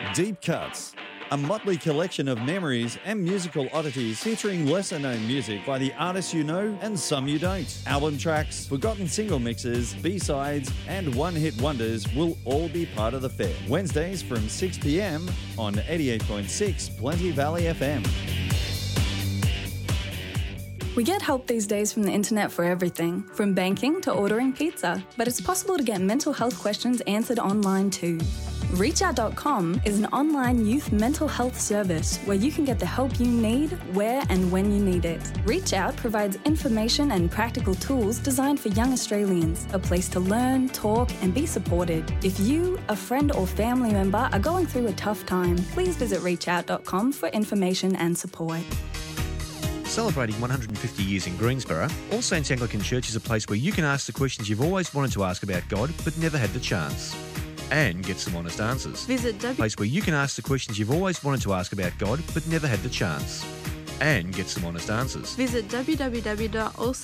Deep Cuts, a motley collection of memories and musical oddities featuring lesser-known music by the artists you know and some you don't. Album tracks, forgotten single mixes, B-sides and one-hit wonders will all be part of the fair. Wednesdays from 6 p.m. on 88.6 Plenty Valley FM. We get help these days from the internet for everything, from banking to ordering pizza. But it's possible to get mental health questions answered online too. ReachOut.com is an online youth mental health service where you can get the help you need, where and when you need it. Reach Out provides information and practical tools designed for young Australians, a place to learn, talk and be supported. If you, a friend or family member are going through a tough time, please visit ReachOut.com for information and support. Celebrating 150 years in Greensborough, All Saints Anglican Church is a place where you can ask the questions you've always wanted to ask about God but never had the chance. And get some honest answers. Visit a place where you can ask the questions you've always wanted to ask about God but never had the chance. And get some honest answers. Visit www.allsaints.com.au.